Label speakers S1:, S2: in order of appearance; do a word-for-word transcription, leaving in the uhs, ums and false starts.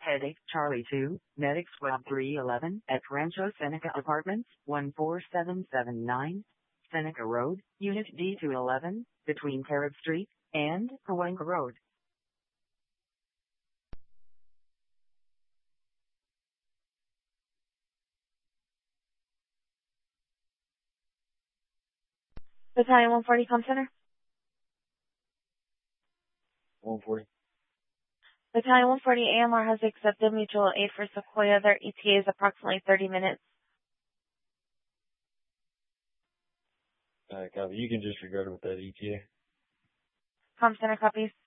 S1: Headache Charlie two, Medic Squad three eleven at Rancho Seneca Apartments, one four seven seven nine, Seneca Road, Unit D two eleven, between Carib Street and Cahuenga Road.
S2: Battalion one forty, Com Center.
S3: one forty.
S2: Battalion one forty, A M R has accepted mutual aid for Sequoia. Their E T A is approximately thirty minutes.
S3: Alright, copy. You can disregard with that E T A.
S2: Com Center copies.